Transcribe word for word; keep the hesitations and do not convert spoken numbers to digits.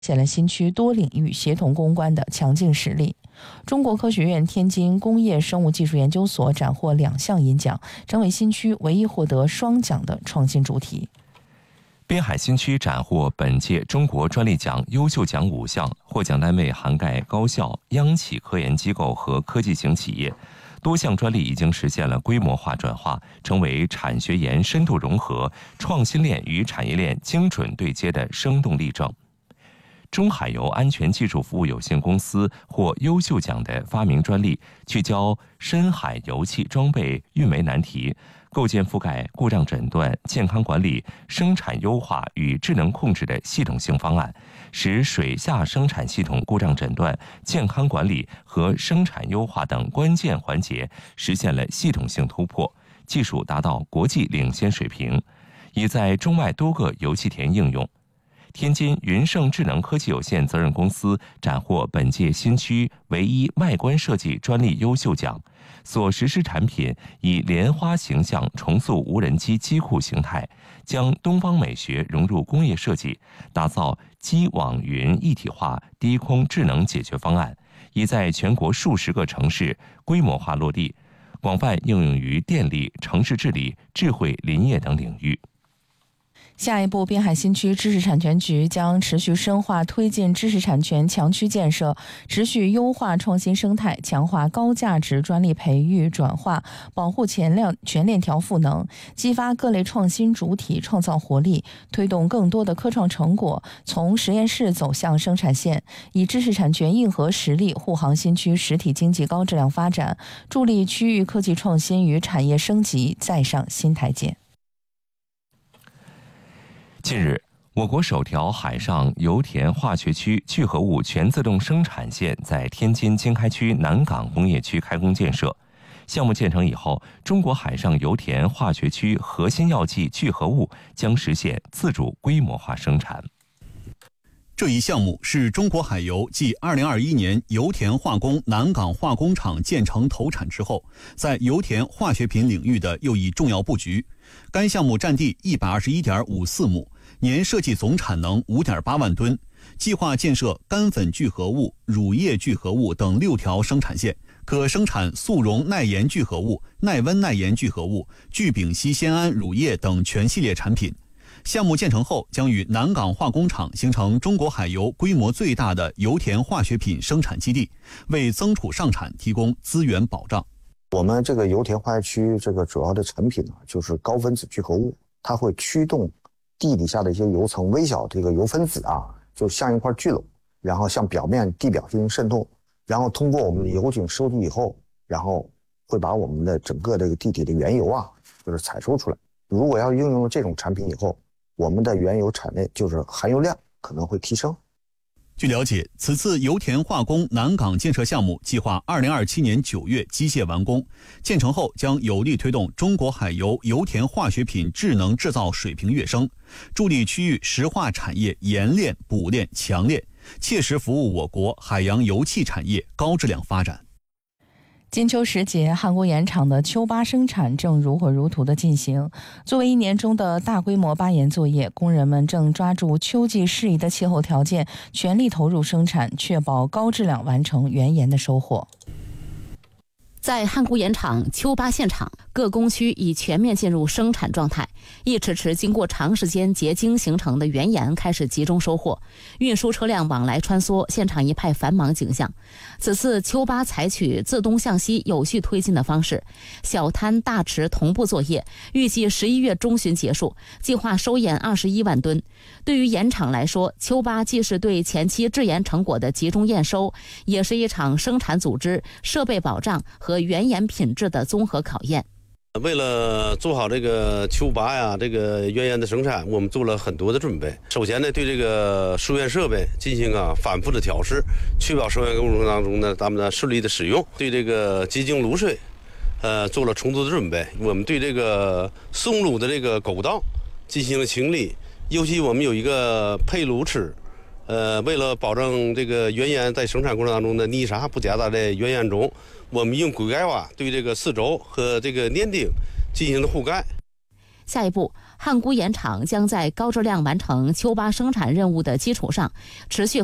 显了新区多领域协同攻关的强劲实力。中国科学院天津工业生物技术研究所斩获两项银奖，成为新区唯一获得双奖的创新主体。 滨海新区斩获本届中国专利奖优秀奖五项，获奖单位涵盖高校、央企科研机构和科技型企业。多项专利已经实现了规模化转化，成为产学研深度融合、创新链与产业链精准对接的生动例证。中海油安全技术服务有限公司获优秀奖的发明专利，聚焦深海油气装备运维难题，构建覆盖故障诊断、健康管理、生产优化与智能控制的系统性方案，使水下生产系统故障诊断、健康管理和生产优化等关键环节实现了系统性突破，技术达到国际领先水平，已在中外多个油气田应用。天津云盛智能科技有限责任公司斩获本届新区唯一外观设计专利优秀奖，所实施产品以莲花形象重塑无人机机库形态，将东方美学融入工业设计，打造机网云一体化低空智能解决方案，已在全国数十个城市规模化落地，广泛应用于电力、城市治理、智慧林业等领域。 下一步，滨海新区知识产权局将持续深化推进知识产权强区建设，持续优化创新生态，强化高价值专利培育转化，保护全链全链条赋能，激发各类创新主体创造活力，推动更多的科创成果从实验室走向生产线，以知识产权硬核实力护航新区实体经济高质量发展，助力区域科技创新与产业升级再上新台阶。 近日，我国首条海上油田化学区聚合物全自动生产线在天津经开区南港工业区开工建设。项目建成以后，中国海上油田化学区核心药剂聚合物将实现自主规模化生产。 这一项目是中国海油继二零二一年油田化工南港化工厂建成投产之后，在油田化学品领域的又一重要布局。该项目占地一百二十一点五四亩，年设计总产能五点八万吨，计划建设干粉聚合物、乳液聚合物等六条生产线，可生产速溶耐盐聚合物、耐温耐盐聚合物、聚丙烯酰胺乳液等全系列产品。项目建成后，将与南港化工厂形成中国海油规模最大的油田化学品生产基地，为增储上产提供资源保障。 我们这个油田化学区这个主要的产品呢，就是高分子聚合物，它会驱动地底下的一些油层微小这个油分子啊，就像一块聚拢，然后向表面地表进行渗透，然后通过我们的油井收集以后，然后会把我们的整个这个地底的原油啊，就是采收出来。如果要应用这种产品以后，我们的原油产量就是含油量可能会提升。 据了解，此次油田化工南港建设项目计划二零二七年九月机械完工，建成后将有力推动中国海油油田化学品智能制造水平跃升，助力区域石化产业冶炼、补炼、强炼，切实服务我国海洋油气产业高质量发展。 金秋时节，汉沽盐场的秋菸生产正如火如荼地进行。作为一年中的大规模菸盐作业，工人们正抓住秋季适宜的气候条件，全力投入生产，确保高质量完成原盐的收获。 在汉沽盐场秋菸现场，各工区已全面进入生产状态，一池池经过长时间结晶形成的原盐开始集中收获，运输车辆往来穿梭，现场一派繁忙景象。此次秋菸采取自东向西有序推进的方式，小滩大池同步作业，预计十一月中旬结束，计划收盐二十一万吨。对于盐场来说，秋菸既是对前期制盐成果的集中验收，也是一场生产组织、设备保障和原盐品质的综合考验。 为了做好这个秋菸呀，这个原盐的生产，我们做了很多的准备。首先呢，对这个收盐设备进行啊反复的调试，确保收盐过程当中呢，咱们的顺利的使用。对这个结晶卤水，呃，做了充足的准备。我们对这个松卤的这个沟道进行了清理，尤其我们有一个配卤池。呃，为了保证这个原盐在生产过程当中的泥沙不夹杂在原盐中，我们用硅盖瓦对这个四周和这个粘顶进行了覆盖。 下一步， 汉沽盐厂将在高质量完成秋八生产任务的基础上，持续